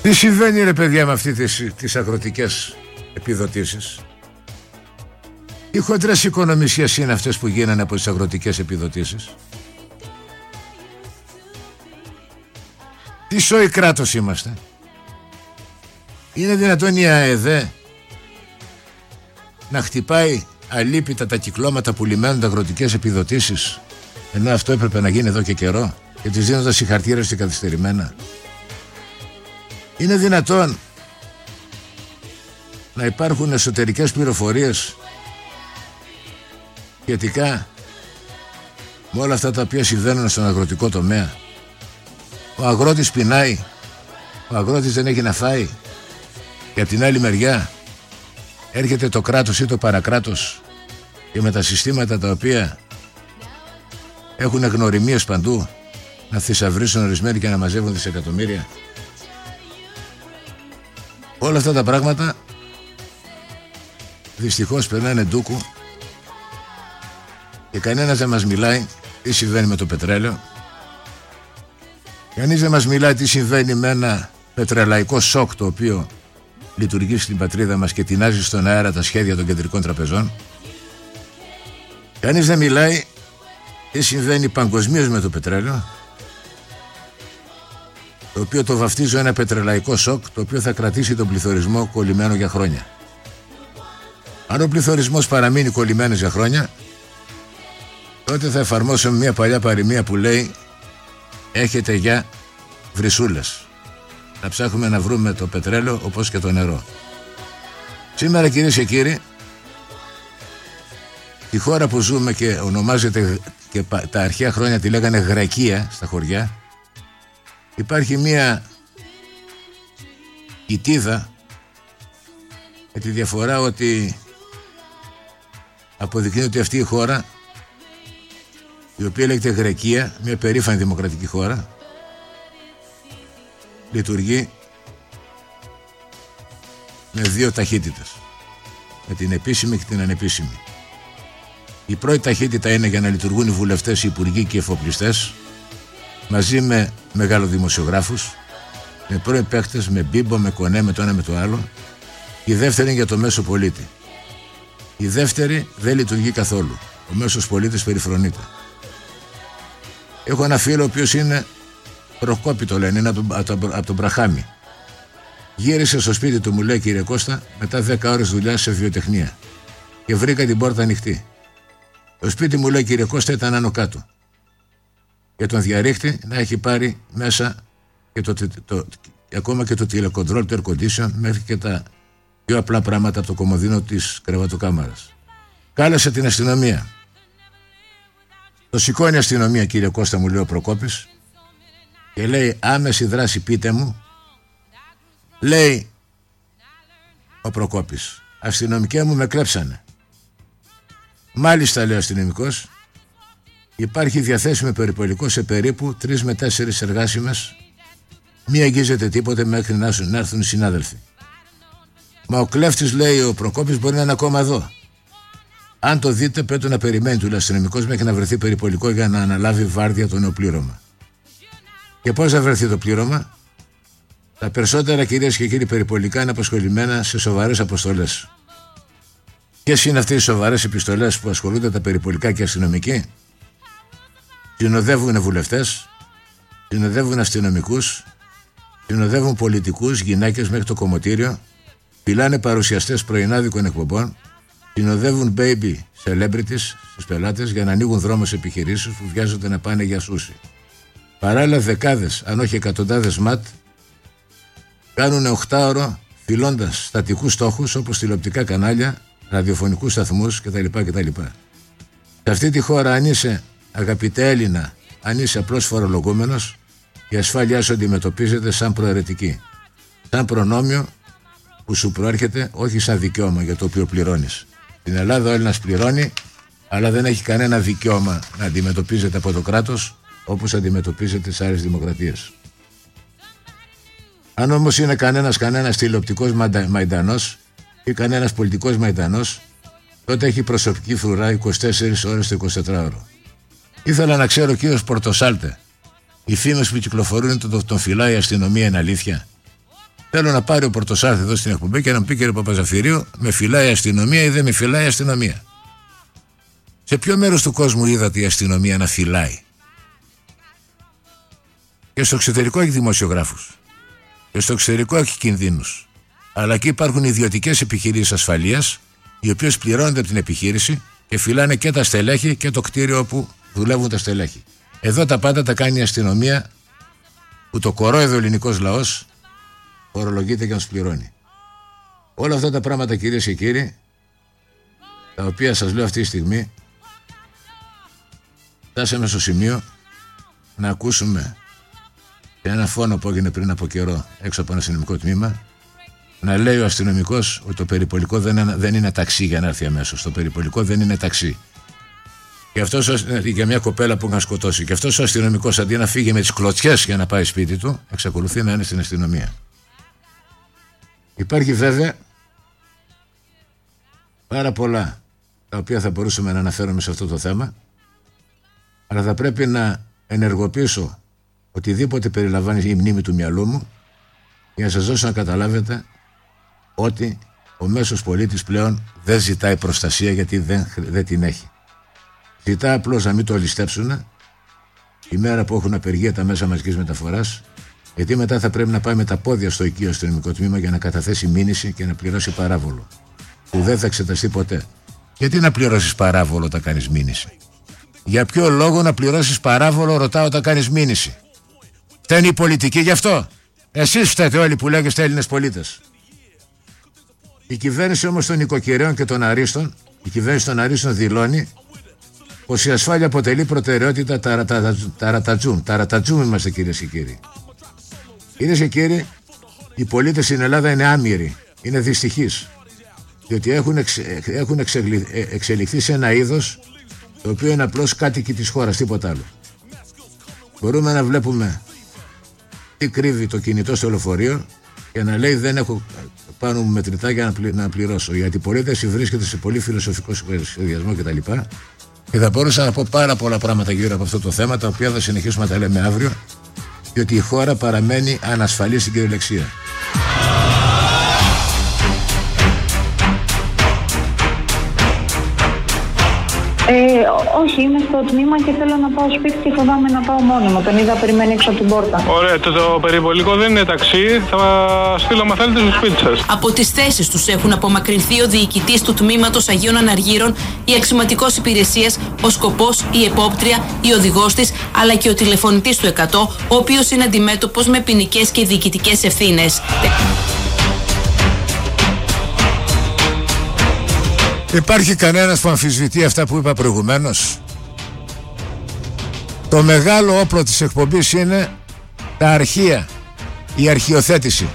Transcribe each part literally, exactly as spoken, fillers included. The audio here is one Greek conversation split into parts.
Τι συμβαίνει ρε παιδιά με αυτή τις, τις αγροτικές επιδοτήσεις? Τι χοντρές οικονομισίες είναι αυτές που γίνανε από τις αγροτικές επιδοτήσεις? Τι σόι κράτος είμαστε? Είναι δυνατόν η ΑΕΔΕ να χτυπάει αλίπητα τα κυκλώματα που λιμένουν τα αγροτικές επιδοτήσεις, ενώ αυτό έπρεπε να γίνει εδώ και καιρό, και τις δίνοντας συγχαρτήρες και καθυστερημένα? Είναι δυνατόν να υπάρχουν εσωτερικές πληροφορίες σχετικά με όλα αυτά τα οποία συμβαίνουν στον αγροτικό τομέα? Ο αγρότης πεινάει, ο αγρότης δεν έχει να φάει, και από την άλλη μεριά έρχεται το κράτος ή το παρακράτος και με τα συστήματα τα οποία έχουν γνωριμίες παντού να θησαυρίσουν ορισμένοι και να μαζεύουν δισεκατομμύρια. Όλα αυτά τα πράγματα δυστυχώς περνάνε ντούκου και κανένας δεν μας μιλάει τι συμβαίνει με το πετρέλαιο. Κανείς δεν μας μιλάει τι συμβαίνει με ένα πετρελαϊκό σοκ το οποίο λειτουργεί στην πατρίδα μας και τεινάζει στον αέρα τα σχέδια των κεντρικών τραπεζών. Κανείς δεν μιλάει τι συμβαίνει παγκοσμίως με το πετρέλαιο, το οποίο το βαφτίζω ένα πετρελαϊκό σοκ, το οποίο θα κρατήσει τον πληθωρισμό κολλημένο για χρόνια. Αν ο πληθωρισμός παραμείνει κολλημένος για χρόνια, τότε θα εφαρμόσουμε μια παλιά παροιμία που λέει έχετε για βρυσούλες. Θα ψάχνουμε να βρούμε το πετρέλαιο όπως και το νερό. Σήμερα, κυρίες και κύριοι, τη χώρα που ζούμε και ονομάζεται, και τα αρχαία χρόνια τη λέγανε Γρακία στα χωριά, υπάρχει μια κοιτίδα με τη διαφορά ότι αποδεικνύει ότι αυτή η χώρα, η οποία λέγεται Γρακία, μια περήφανη δημοκρατική χώρα, λειτουργεί με δύο ταχύτητες, με την επίσημη και την ανεπίσημη. Η πρώτη ταχύτητα είναι για να λειτουργούν οι βουλευτές, οι υπουργοί και οι εφοπλιστές, μαζί με μεγαλοδημοσιογράφους, με πρώην παίκτες, με μπίμπο, με κονέ, με το ένα με το άλλο. Η δεύτερη είναι για το μέσο πολίτη. Η δεύτερη δεν λειτουργεί καθόλου. Ο μέσος πολίτης περιφρονείται. Έχω ένα φίλο ο οποίος είναι Προκόπη, το λένε, είναι από τον, από τον, από τον Μπραχάμι. Γύρισε στο σπίτι του, μου λέει, κύριε Κώστα, μετά δέκα ώρες δουλειά σε βιοτεχνία, και βρήκα την πόρτα ανοιχτή. Το σπίτι, μου λέει, κύριε Κώστα, ήταν άνω κάτω, και τον διαρρήχτη να έχει πάρει μέσα και το, το, το, ακόμα και το τηλεκοντρόλ, το air condition, μέχρι και τα πιο απλά πράγματα από το κομμωδίνο της κρεβατοκάμαρας. Κάλεσε την αστυνομία. Το σηκώνει η αστυνομία, κύριε Κώστα, μου λέει ο Προκόπης, και λέει άμεση δράση πείτε μου. Λέει ο Προκόπης, αστυνομικέ μου, με κλέψανε. Μάλιστα, λέει ο αστυνομικός, υπάρχει διαθέσιμο περιπολικό σε περίπου τρεις με τέσσερις εργάσιμες, μη αγγίζεται τίποτε μέχρι να έρθουν οι συνάδελφοι. Μα ο κλέφτης, λέει ο Προκόπης, μπορεί να είναι ακόμα εδώ. Αν το δείτε, πρέπει να περιμένει του αστυνομικός μέχρι να βρεθεί περιπολικό για να αναλάβει βάρδια το νεοπλήρωμα. Και πώς θα βρεθεί το πλήρωμα? Τα περισσότερα, κυρίες και κύριοι, περιπολικά είναι απασχολημένα σε σοβαρές αποστολές. Ποιες είναι αυτές οι σοβαρές επιστολές που ασχολούνται τα περιπολικά και αστυνομικοί? Συνοδεύουν βουλευτές, συνοδεύουν αστυνομικούς, συνοδεύουν πολιτικούς, γυναίκες μέχρι το κομμωτήριο, πιλάνε παρουσιαστές πρωινάδικων εκπομπών, συνοδεύουν baby celebrities στους πελάτες για να ανοίγουν δρόμο σε επιχειρήσεις που βιάζονται να πάνε για σούσι. Παράλληλα, δεκάδες, αν όχι εκατοντάδες ματ, κάνουν οχτάωρο φυλώντας στατικούς στόχους όπως τηλεοπτικά κανάλια, ραδιοφωνικούς σταθμούς κτλ. κτλ. Σε αυτή τη χώρα, αν είσαι, αγαπητέ Έλληνα, αν είσαι απλός φορολογούμενος, η ασφάλειά σου αντιμετωπίζεται σαν προαιρετική, σαν προνόμιο που σου προέρχεται, όχι σαν δικαίωμα για το οποίο πληρώνεις. Στην Ελλάδα ο Έλληνας πληρώνει, αλλά δεν έχει κανένα δικαίωμα να αντιμετωπίζεται από το κράτος όπως αντιμετωπίζεται σε άλλες δημοκρατίες. Αν όμως είναι κανένας κανένας τηλεοπτικός μαϊντανός ή κανένας πολιτικός μαϊντανός, τότε έχει προσωπική φρουρά είκοσι τέσσερις ώρες το εικοσιτετράωρο. Ήθελα να ξέρω, κύριος Πορτοσάλτε, οι φήμες που κυκλοφορούν τον, τον φυλάει η αστυνομία είναι αλήθεια? Θέλω να πάρει ο Πορτοσάλτη εδώ στην εκπομπή και να μου πει, κύριε Παπαζαφυρίου, με φυλάει η αστυνομία ή δεν με φυλάει η αστυνομία? Σε ποιο μέρος του κόσμου είδατε η αστυνομία να φυλάει? Και στο εξωτερικό έχει δημοσιογράφους. Και στο εξωτερικό έχει κινδύνους. Αλλά εκεί υπάρχουν ιδιωτικές επιχειρήσεις ασφαλείας, οι οποίες πληρώνονται από την επιχείρηση και φυλάνε και τα στελέχη και το κτίριο όπου δουλεύουν τα στελέχη. Εδώ τα πάντα τα κάνει η αστυνομία, που το κορόιδο ελληνικός λαός φορολογείται και μας πληρώνει. Όλα αυτά τα πράγματα, κυρίες και κύριοι, τα οποία σας λέω αυτή τη στιγμή, φτάσαμε στο σημείο να ακούσουμε ένα φόνο που έγινε πριν από καιρό έξω από ένα αστυνομικό τμήμα, να λέει ο αστυνομικός ότι το περιπολικό δεν είναι, δεν είναι ταξί για να έρθει αμέσως. Το περιπολικό δεν είναι ταξί. Και αυτός, για μια κοπέλα που είχαν σκοτώσει. Και αυτός ο αστυνομικός, αντί να φύγει με τις κλωτσιές για να πάει σπίτι του, εξακολουθεί να είναι στην αστυνομία. Υπάρχει βέβαια πάρα πολλά τα οποία θα μπορούσαμε να αναφέρουμε σε αυτό το θέμα, αλλά θα πρέπει να ενεργοποιήσω οτιδήποτε περιλαμβάνει η μνήμη του μυαλού μου για να σας δώσω να καταλάβετε ότι ο μέσος πολίτης πλέον δεν ζητάει προστασία, γιατί δεν, δεν την έχει. Ζητά απλώς να μην το ληστέψουν η μέρα που έχουν απεργία τα μέσα μαζικής μεταφοράς, γιατί μετά θα πρέπει να πάει με τα πόδια στο οικείο αστυνομικό τμήμα για να καταθέσει μήνυση και να πληρώσει παράβολο, που δεν θα εξεταστεί ποτέ. Γιατί να πληρώσεις παράβολο όταν κάνεις μήνυση? Για ποιο λόγο να πληρώσεις παράβολο, ρωτάω, όταν κάνεις μήνυση? Φταίνει η πολιτική γι' αυτό? Εσείς φταίτε όλοι που λέγεστε Έλληνες πολίτες. Η κυβέρνηση όμως των νοικοκυρέων και των αρίστων, η κυβέρνηση των αρίστων δηλώνει πως η ασφάλεια αποτελεί προτεραιότητα ταρατατζούμ. Ταρατατζούμ είμαστε, κυρίες και κύριοι. Κυρίες και κύριοι, οι πολίτες στην Ελλάδα είναι άμυροι, είναι δυστυχείς, διότι έχουν, εξε, έχουν εξελι, εξελιχθεί σε ένα είδος το οποίο είναι απλώς κάτοικοι της χώρας, τίποτα άλλο. Μπορούμε να βλέπουμε τι κρύβει το κινητό στο λεωφορείο και να λέει δεν έχω πάνω μου μετρητά για να πληρώσω, γιατί οι πολίτες βρίσκεται σε πολύ φιλοσοφικό σχεδιασμό κτλ. Και θα μπορούσα να πω πάρα πολλά πράγματα γύρω από αυτό το θέμα, τα οποία θα συνεχίσουμε να τα λέμε αύριο, διότι η χώρα παραμένει ανασφαλή στην κυριολεξία. Ε, όχι, είμαι στο τμήμα και θέλω να πάω σπίτι και φοβάμαι να πάω μόνιμα. Τον είδα, περιμένει έξω από την πόρτα. Ωραία, το, το περιβολικό δεν είναι ταξί. Θα στείλω, μα θέλετε, στο σπίτι σας. Από τις θέσεις τους έχουν απομακρυνθεί ο διοικητής του τμήματος Αγίων Αναργύρων, η αξιωματικός υπηρεσίας, ο σκοπός, η επόπτρια, η οδηγός της, αλλά και ο τηλεφωνητής του εκατό, ο οποίος είναι αντιμέτωπος με ποινικές και διοικητικές ευθύνες. Υπάρχει κανένας που αμφισβητεί αυτά που είπα προηγουμένως? Το μεγάλο όπλο της εκπομπής είναι τα αρχεία, η αρχιοθέτηση.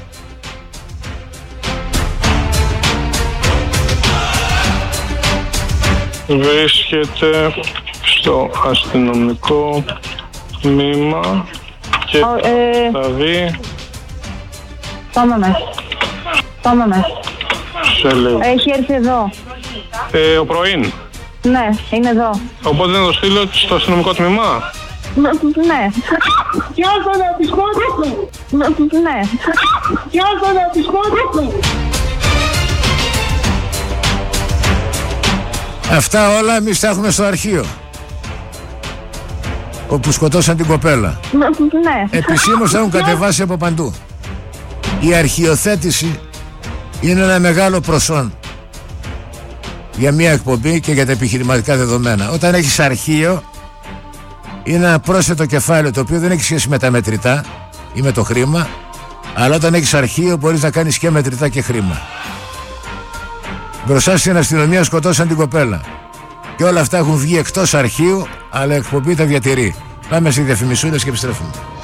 Βρίσκεται στο αστυνομικό τμήμα και Ο, ε... θα δει... Πάμε μέσα. Πάμε μέσα. Σε λίγο. Έχει έρθει εδώ. Ε, ο πρωίν. Ναι, είναι εδώ. Οπότε να το στείλω στο αστυνομικό τμήμα. Ναι. Πιάσανε από τη σκότω! Ναι. Πιάσανε από τη σκότω! Αυτά όλα εμείς τα έχουμε στο αρχείο, όπου σκοτώσαν την κοπέλα. Ναι. Επισήμως έχουν κατεβάσει από παντού. Η αρχιοθέτηση είναι ένα μεγάλο προσόν για μια εκπομπή και για τα επιχειρηματικά δεδομένα. Όταν έχεις αρχείο, είναι ένα πρόσθετο κεφάλαιο το οποίο δεν έχει σχέση με τα μετρητά ή με το χρήμα, αλλά όταν έχεις αρχείο μπορείς να κάνεις και μετρητά και χρήμα. Μπροστά στην αστυνομία σκοτώσαν την κοπέλα και όλα αυτά έχουν βγει εκτός αρχείου, αλλά η εκπομπή τα διατηρεί. Πάμε στις διαφημισούλες και επιστρέφουμε.